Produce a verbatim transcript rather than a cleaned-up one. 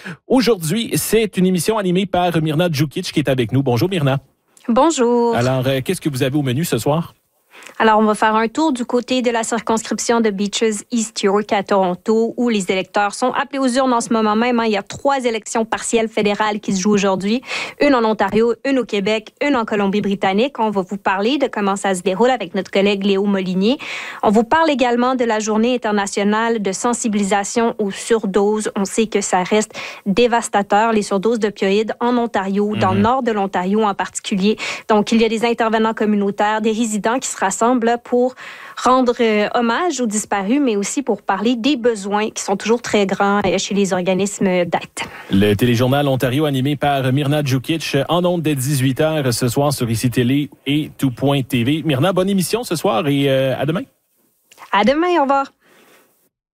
Aujourd'hui, c'est une émission animée par Mirna Djukic qui est avec nous. Bonjour Mirna. Bonjour. Alors, euh, qu'est-ce que vous avez au menu ce soir? Alors, on va faire un tour du côté de la circonscription de Beaches East York à Toronto, où les électeurs sont appelés aux urnes en ce moment même. Hein. Il y a trois élections partielles fédérales qui se jouent aujourd'hui. Une en Ontario, une au Québec, une en Colombie-Britannique. On va vous parler de comment ça se déroule avec notre collègue Léo Molinier. On vous parle également de la Journée internationale de sensibilisation aux surdoses. On sait que ça reste dévastateur, les surdoses d'opioïdes en Ontario, mm-hmm. dans le nord de l'Ontario en particulier. Donc, il y a des intervenants communautaires, des résidents qui se rassemblent pour rendre euh, hommage aux disparus, mais aussi pour parler des besoins qui sont toujours très grands euh, chez les organismes d'aide. Le téléjournal Ontario animé par Mirna Djukic en ondes dès dix-huit heures ce soir sur I C Télé et tout point T V. Mirna, bonne émission ce soir et euh, à demain. À demain, au revoir.